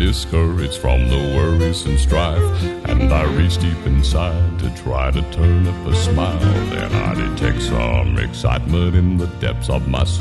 discouraged from the worries and strife, and I reach deep inside to try to turn up a smile. Then I detect some excitement in the depths of my soul.